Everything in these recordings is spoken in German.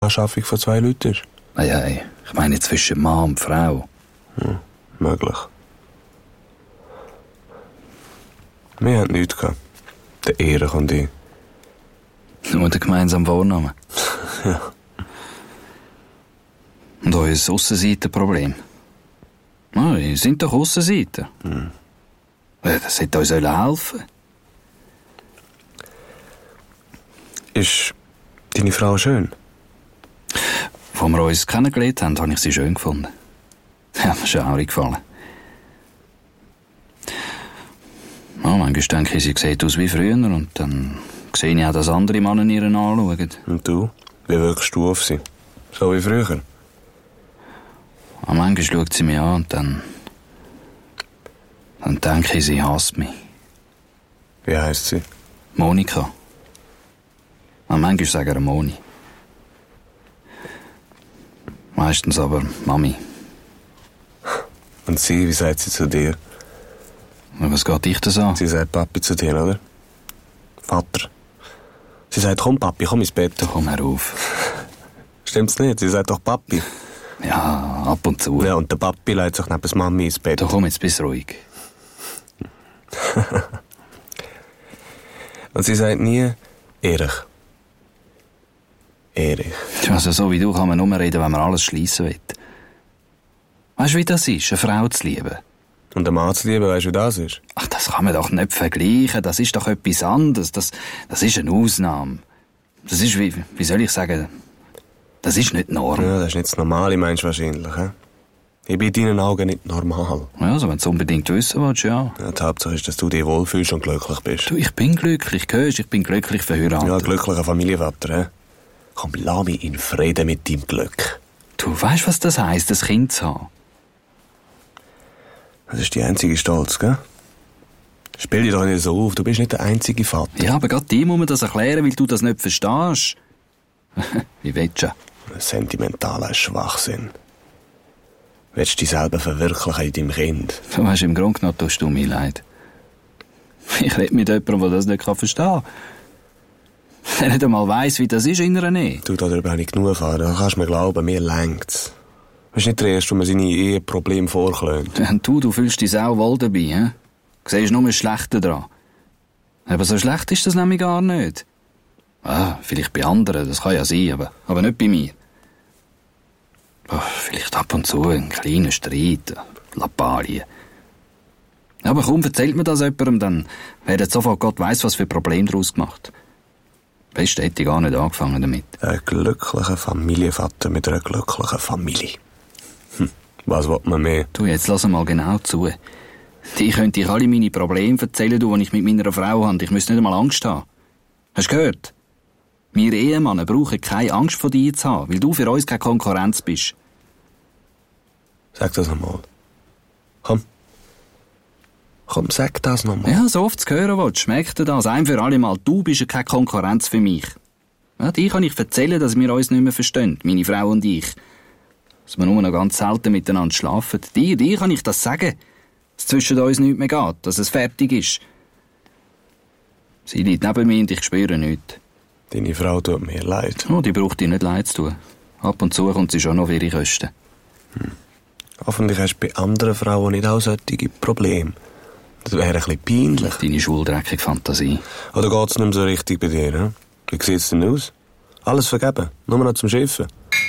Zusammenschaffung von 2 Leuten ist. Ei, ich meine zwischen Mann und Frau. Möglich. Wir hatten nichts gehabt. Der Erich und ich. Nur der gemeinsame Vorname. Ja. Und euer Aussenseitenproblem? Ihr sind doch Aussenseiter. Das hätte euch helfen. Ist deine Frau schön? Als wir uns kennengelernt haben, habe ich sie schön gefunden. Ja, mir ist auch gefallen. Ja, manchmal denke ich, sie sieht aus wie früher und dann sehe ich auch, dass andere Männer ihren anschauen. Und du? Wie wirkst du auf sie? So wie früher? Ja, manchmal schaut sie mich an und dann denke ich, sie hasst mich. Wie heisst sie? Monika. Ja, manchmal sagen wir Moni. Meistens aber Mami. Und sie, wie sagt sie zu dir? Aber was geht dich das an? Sie sagt Papi zu dir, oder? Vater. Sie sagt, komm Papi, komm ins Bett. Komm herauf. Stimmt's nicht? Sie sagt doch Papi. Ja, ab und zu. Ja, und der Papi legt sich neben der Mami ins Bett. Da komm, jetzt bist ruhig. Und sie sagt nie Erich. Erich. Also so wie du kann man nur reden, wenn man alles schliessen will. Weißt du, wie das ist, eine Frau zu lieben? Und der Mann zu lieben, weißt du, wie das ist? Ach, das kann man doch nicht vergleichen. Das ist doch etwas anderes. Das ist eine Ausnahme. Das ist, wie soll ich sagen, das ist nicht normal. Ja, das ist nicht das Normale, meinst du wahrscheinlich, he? Ich bin in deinen Augen nicht normal. Ja, also wenn du es unbedingt wissen willst, ja. Ja, die Hauptsache ist, dass du dich wohlfühlst und glücklich bist. Du, ich bin glücklich, hörst, ich bin glücklich verheiratet. Ja, glücklicher Familienvater, he? Komm, lass mich in Frieden mit deinem Glück. Du weißt, was das heisst, ein Kind zu haben? Das ist die einzige Stolz, gell? Spiel dich doch nicht so auf, du bist nicht der einzige Vater. Ja, aber gerade dir muss man das erklären, weil du das nicht verstehst. Wie willst du? Ein sentimentaler Schwachsinn. Willst du dich selber verwirklichen in deinem Kind? Du weißt, im Grunde genommen tust du mir leid. Ich rede mit jemandem, der das nicht verstehen kann. Der nicht einmal weiss, wie das ist in einer Ehe. Du, darüber habe ich genug erfahren. Da kannst du mir glauben, mir längt's. Du bist nicht der Erste, der mir seine Eheprobleme vorklönt. Und du fühlst dich auch wohl dabei, hä? Du siehst nur das Schlechte dran. Aber so schlecht ist das nämlich gar nicht. Vielleicht bei anderen, das kann ja sein, aber nicht bei mir. Vielleicht ab und zu ein kleiner Streit, Lappalien. Aber kaum erzählt man das jemandem, dann werden sofort Gott weiss, was für Probleme daraus gemacht. Best hätte ich gar nicht angefangen damit. Ein glücklicher Familienvater mit einer glücklichen Familie. Was will man mehr? Du, jetzt lass mal genau zu. Ich könnte dir alle meine Probleme erzählen, die ich mit meiner Frau habe. Ich müsste nicht einmal Angst haben. Hast du gehört? Wir Ehemänner brauchen keine Angst vor dir zu haben, weil du für uns keine Konkurrenz bist. Sag das nochmal. Komm, sag das nochmal. Ja, so oft zu hören willst, schmeckt dir das. Ein für alle Mal, du bist ja keine Konkurrenz für mich. Ja, dir kann ich erzählen, dass wir uns nicht mehr verstehen, meine Frau und ich. Dass wir nur noch ganz selten miteinander schlafen. Dir kann ich das sagen. Dass zwischen uns nichts mehr geht, dass es fertig ist. Sie liegt neben mir und ich spüre nichts. Deine Frau tut mir leid. Oh, die braucht dir nicht leid zu tun. Ab und zu kommt sie schon noch auf ihre Kosten. Hoffentlich hast du bei anderen Frauen nicht auch solche Probleme. Das wäre ein bisschen peinlich. Deine schuldreckige Fantasie. Oder geht's nicht mehr so richtig bei dir? He? Wie sieht's denn aus? Alles vergeben, nur noch zum Schiffen.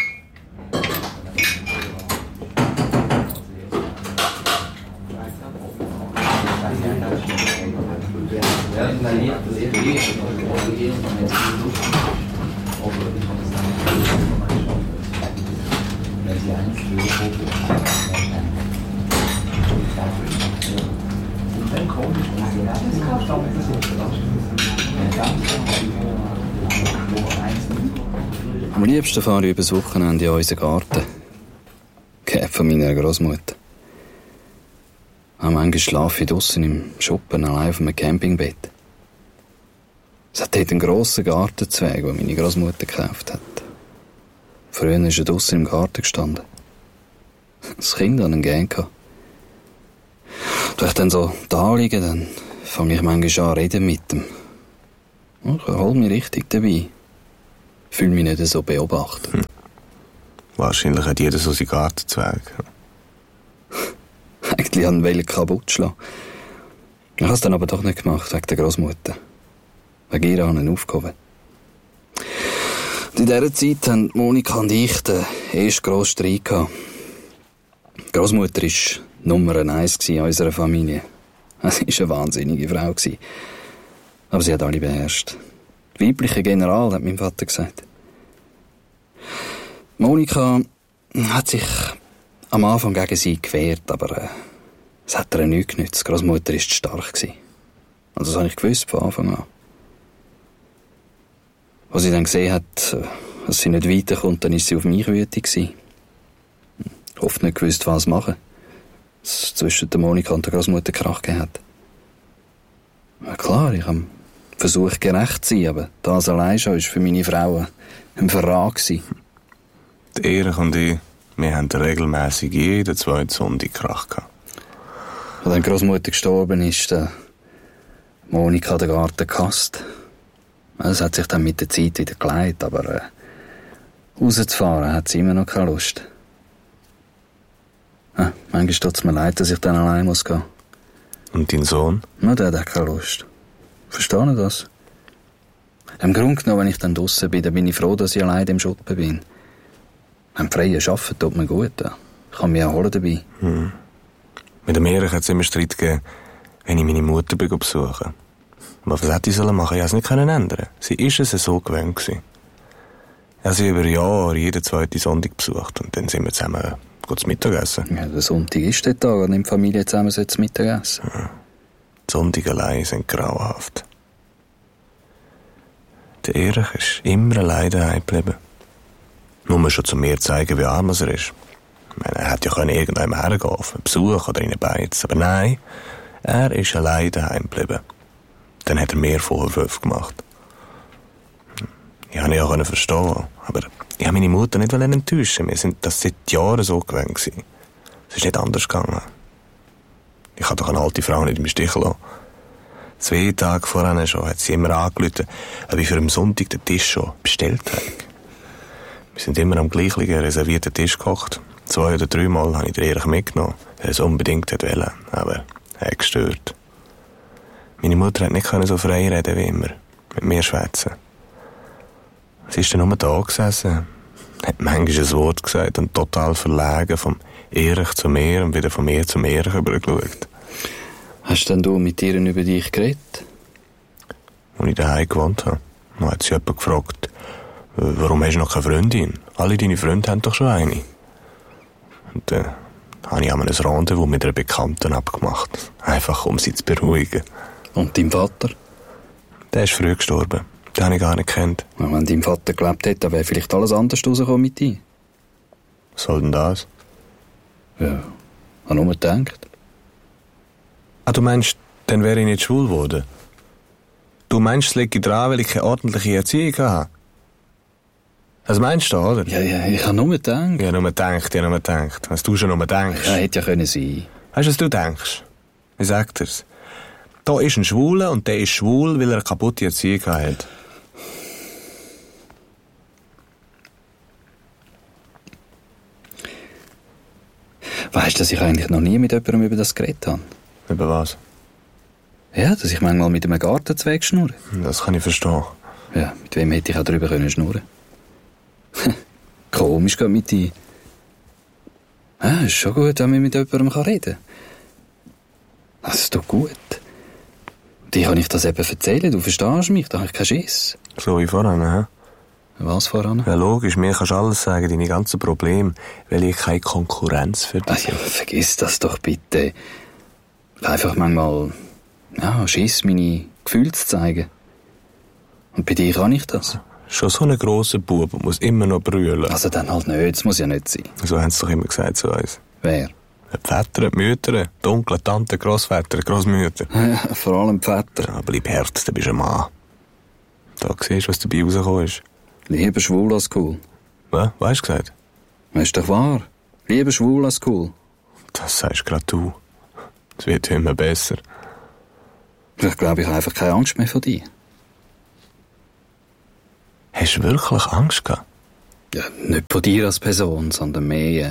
Am liebsten fahre ich übers Wochenende in unseren Garten. Gegeben von meiner Großmutter. Manchmal schlafe ich draussen im Schuppen allein auf einem Campingbett. Es hat dort einen grossen Gartenzweig, den meine Großmutter gekauft hat. Früher ist er draussen im Garten gestanden. Das Kind hat ihn gern gehabt. Wenn ich dann so da liege, dann fange ich manchmal an zu reden mit ihm. Ich hole mich richtig dabei. fühle mich nicht so beobachtet. Wahrscheinlich hat jeder so seinen Gartenzweig. Eigentlich wollte ich ihn kaputt schlagen. Ich habe es dann aber doch nicht gemacht, wegen der Großmutter. Wegen ihr habe ich ihn aufgehoben. Und in dieser Zeit haben Monika und ich den ersten grossen Streit gehabt. Die Großmutter war Nummer 1 in unserer Familie. Sie war eine wahnsinnige Frau. Aber sie hat alle beherrscht. Weibliche General, hat mein Vater gesagt. Monika hat sich am Anfang gegen sie gewehrt, aber es hat ihr nichts genützt. Die Großmutter war zu stark. Also das habe ich gewusst von Anfang an. Als sie dann gesehen hat, dass sie nicht weiterkommt, dann war sie auf mich wütend. Oft nicht gewusst, was machen. Dass es zwischen der Monika und der Großmutter Krach gegeben hat. Ja, klar, ich habe versucht, gerecht zu sein, aber das allein schon war für meine Frau ein Verrat. Die Erich und ich, wir haben regelmässig jeden zweiten Sonntag Krach gehabt. Als die Großmutter gestorben ist, Monika den Garten gehasst. Es hat sich dann mit der Zeit wieder geleitet, aber rauszufahren hat sie immer noch keine Lust. Manchmal tut es mir leid, dass ich dann allein muss gehen. Und dein Sohn? Na, der hat auch keine Lust. Verstehe ich das? Im Grunde genommen, wenn ich dann draussen bin, dann bin ich froh, dass ich allein im Schuppen bin. Am freien Arbeiten tut mir gut. Ich kann mich auch holen dabei. Mit dem Erich hat es immer Streit gegeben, wenn ich meine Mutter besuche. Aber was hätte ich machen sollen? Ich konnte es nicht ändern. Sie war es so gewöhnt gewesen. Ich habe sie über Jahre jeden zweiten Sonntag besucht und dann sind wir zusammen gut zu Mittag essen. Ja, der Sonntag ist der Tag, an dem die Familie zusammen zu Mittag essen. Ja. Die Sonntage allein sind grauenhaft. Der Erich ist immer allein daheim geblieben. Nur schon zu mir zeigen, wie arm er ist. Ich meine, er hätte ja irgendwann hergehen, auf einen Besuch oder in eine Beiz. Aber nein, er ist allein daheim geblieben. Dann hat er mehr Vorwürfe gemacht. Ich konnte ihn auch verstehen, aber ich wollte meine Mutter nicht enttäuschen. Wir sind das seit Jahren so gewöhnt gewesen. Es ist nicht anders gegangen. Ich kann doch eine alte Frau nicht im Stich lassen. 2 Tage vorher schon hat sie immer angerufen, ob ich für am Sonntag den Tisch schon bestellt habe. Wir sind immer am gleichen reservierten Tisch gekocht. 2 oder 3 Mal habe ich den Erich mitgenommen, weil er es unbedingt wollte, aber er hat gestört. Meine Mutter hat nicht so frei reden wie immer, mit mir schwätzen. Sie ist dann nur da gesessen, hat manchmal ein Wort gesagt und total verlegen vom Erich zu mir und wieder von mir zum Erich übergeschaut. Hast denn du mit ihr über dich geredet? Als ich daheim gewohnt habe, dann hat sie jemand gefragt, warum hast du noch keine Freundin? Alle deine Freunde haben doch schon eine. Und dann habe ich einmal ein Rendezvous mit einer Bekannten abgemacht, einfach um sie zu beruhigen. Und dein Vater? Der ist früh gestorben. Den habe ich gar nicht gekannt. Ja, wenn dein Vater gelebt hätte, dann wäre vielleicht alles anders rausgekommen mit dir. Was soll denn das? Ja, ich habe nur gedacht. Ah, du meinst, dann wäre ich nicht schwul geworden? Du meinst, es liegt dran, weil ich keine ordentliche Erziehung habe? Das meinst du, oder? Ja, ich habe nur gedacht. Ich habe nur gedacht. Was du schon nur denkst. Ja, hätte ja können sein. Weißt du, was du denkst? Wie sagt er's? Da ist ein Schwuler und der ist schwul, weil er eine kaputte Erziehung hat. Weißt du, dass ich eigentlich noch nie mit jemandem über das geredet habe? Über was? Ja, dass ich manchmal mit einem Gartenzweig schnurre. Das kann ich verstehen. Ja, mit wem hätte ich auch darüber können schnurren? Komisch geht mit dir. Ja, ist schon gut, wenn man mit jemandem reden kann. Das ist doch gut. Dir kann ich das eben erzählen, du verstehst mich, da habe ich keinen Schiss. So wie voran, hä? Was voran? Ja, logisch, mir kannst du alles sagen, deine ganzen Probleme, weil ich keine Konkurrenz für dich habe. Ja, vergiss das doch bitte. Einfach manchmal, Schiss, meine Gefühle zu zeigen. Und bei dir kann ich das. Schon so ein grosser Bub und muss immer noch brüllen. Also dann halt nicht, das muss ja nicht sein. So haben sie doch immer gesagt zu uns. Wer? Die Väter, die Mütter, dunkle Tanten, Grossväter, Grossmütter. Ja, vor allem die Väter. Ja, bleib hart, du bist ein Mann. Da siehst du, was dabei rausgekommen ist. Lieber schwul als cool. Was? Weißt du gesagt? Das ist doch wahr. Lieber schwul als cool. Das sagst gerade du. Es wird immer besser. Ich glaube, ich habe einfach keine Angst mehr vor dir. Hast du wirklich Angst gehabt? Ja, nicht von dir als Person, sondern mehr,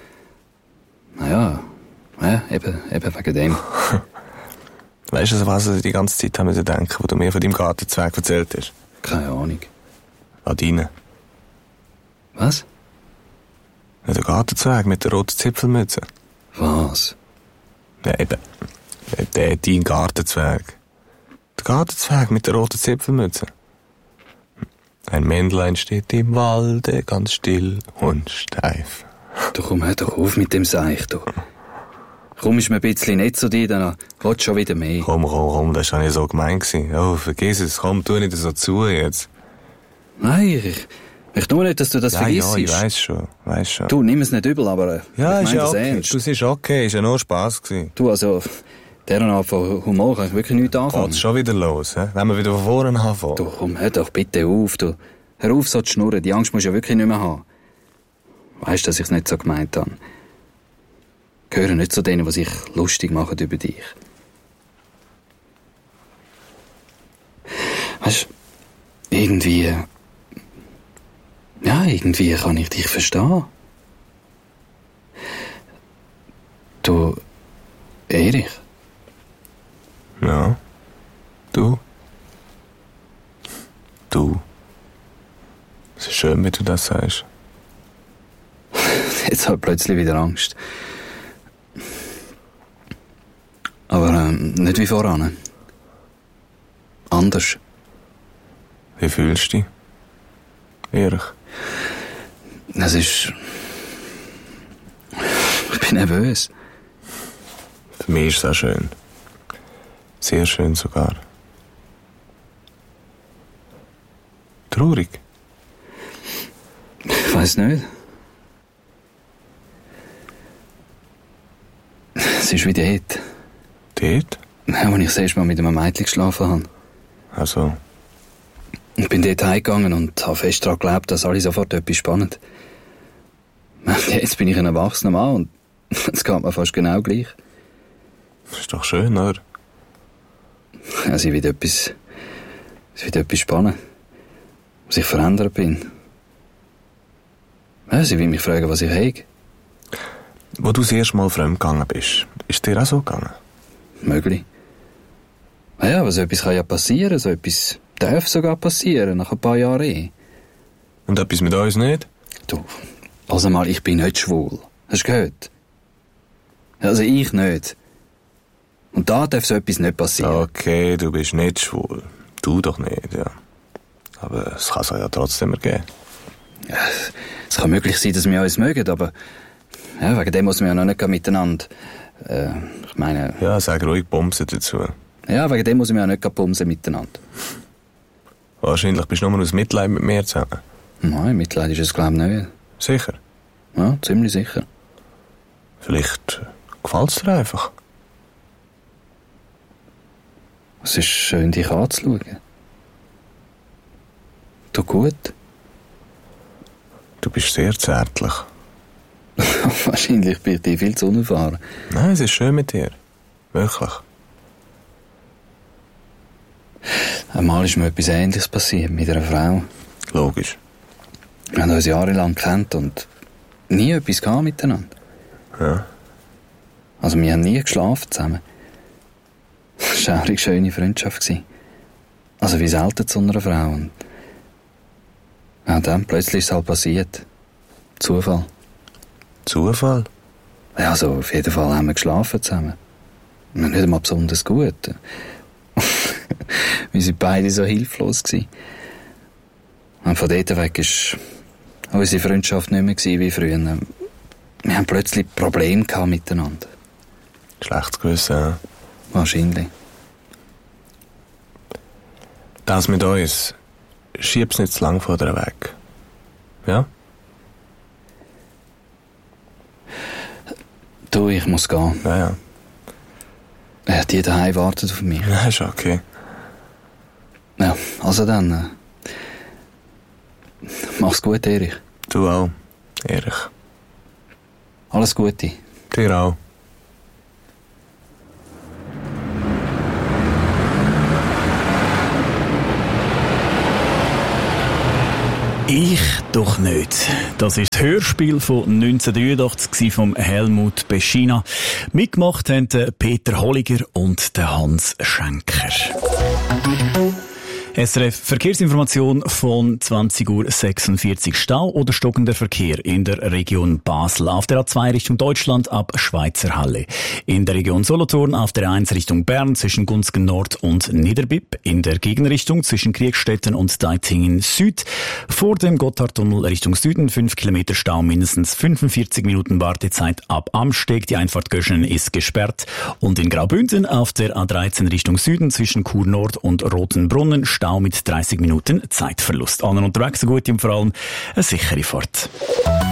eben wegen dem. Weißt du, was ich die ganze Zeit haben müssen denken, wo du mir von deinem Gartenzwerg erzählt hast? Keine Ahnung. An deinen. Was? Ja, der Gartenzwerg mit der roten Zipfelmütze. Was? Ja, eben. Dein Gartenzwerg. Der Gartenzwerg mit der roten Zipfelmütze. Ein Männlein steht im Walde, ganz still und steif. Du komm, hör doch auf mit dem Seich, du. Komm, ist mir ein bisschen nett zu dir, dann willst du schon wieder mehr. Komm, das war nicht so gemein gewesen. Oh, vergiss es, komm, tu nicht so zu jetzt. Nein, ich möchte nur nicht, dass du das vergisst. Ja, ich weiss schon. Du, nimm es nicht übel, aber ja, ich ist meine ja das okay. ernst. Du siehst okay, ist ja nur Spass gewesen. Du, also, deren Art von Humor kann ich wirklich nichts anfangen. Geht's schon wieder los, hä? Wenn wir wieder von vorne anfangen. Du, komm, hör doch bitte auf, du. Hör auf, so zu schnurren, die Angst musst du ja wirklich nicht mehr haben. Weisst, dass ich's nicht so gemeint habe. Gehöre nicht zu denen, die sich lustig machen über dich. Weisst, irgendwie kann ich dich verstehen. Du, Erich. Ja. Du. Es ist schön, wie du das sagst. Jetzt hat plötzlich wieder Angst. Aber nicht wie voran. Anders. Wie fühlst du dich? Erich? Es ist... Ich bin nervös. Für mich ist es auch schön. Sehr schön sogar. Traurig? Ich weiss nicht. Es ist wie dort. Dort? Ja, als ich das erste Mal mit einem Mädchen geschlafen habe. Also, Ich bin dort heimgegangen und habe fest daran geglaubt, dass alle sofort etwas spannend. Jetzt bin ich ein erwachsener Mann und es geht mir fast genau gleich. das ist doch schön, oder? Ja, es wird etwas spannend. Was ich verändert bin. Ja, sie will mich fragen, was ich habe. Wo du das erste Mal fremdgegangen bist, ist dir auch so gegangen? Möglich. Ja, aber so etwas kann ja passieren. So etwas darf sogar passieren, nach ein paar Jahren eh. Und etwas mit uns nicht? Du, also mal, ich bin nicht schwul. Hast du gehört? Also ich nicht. Und da darf so etwas nicht passieren. Okay, du bist nicht schwul. Du doch nicht, ja. Aber es kann es ja trotzdem ergeben. Ja, es kann möglich sein, dass wir uns mögen, aber ja, wegen dem muss man ja noch nicht miteinander. Ich meine... Ja, sag ruhig Bumsen dazu. Ja, wegen dem muss man ja nicht bumsen miteinander. Wahrscheinlich bist du nur aus Mitleid mit mir zusammen. Nein, Mitleid ist es, glaube ich, nicht. Sicher? Ja, ziemlich sicher. Vielleicht gefällt es dir einfach. Es ist schön, dich anzuschauen. Du gut? Du bist sehr zärtlich. Wahrscheinlich bin ich dir viel zu unerfahren. Nein, es ist schön mit dir. Wirklich. Einmal ist mir etwas Ähnliches passiert mit einer Frau. Logisch. Wir haben uns jahrelang gekannt und nie etwas gehabt miteinander. Ja. Also wir haben nie geschlafen zusammen. Es war eine schöne Freundschaft. Also wie selten zu einer Frau. Und ja, dann plötzlich ist es halt passiert. Zufall. Zufall? Ja, also auf jeden Fall haben wir geschlafen zusammen. Und nicht einmal besonders gut. Wir waren beide so hilflos gewesen. Und von dort weg war unsere Freundschaft nicht mehr wie früher. Wir haben plötzlich Probleme gehabt miteinander. Schlechtes Gewissen, ja. Wahrscheinlich. Das mit uns, schieb's nicht zu lang von dir weg. Ja? Du, ich muss gehen. Ja. Ja, die daheim warten auf mich. Ja, ist okay. Ja, also dann. Mach's gut, Erich. Du auch, Erich. Alles Gute. Dir auch. Ich doch nicht. Das ist das Hörspiel von 1983 von Helmut Beschina. Mitgemacht haben Peter Holliger und Hans Schenker. SRF Verkehrsinformation von 20:46 Uhr. Stau oder stockender Verkehr in der Region Basel. Auf der A2 Richtung Deutschland ab Schweizer Halle. In der Region Solothurn auf der A1 Richtung Bern zwischen Gunzgen Nord und Niederbipp. In der Gegenrichtung zwischen Kriegstetten und Deitingen Süd. Vor dem Gotthardtunnel Richtung Süden 5 Kilometer Stau, mindestens 45 Minuten Wartezeit ab Amsteg. Die Einfahrt Göschenen ist gesperrt. Und in Graubünden auf der A13 Richtung Süden zwischen Chur Nord und Rotenbrunnen Stau mit 30 Minuten Zeitverlust. Allen unterwegs, so gut und vor allem eine sichere Fahrt.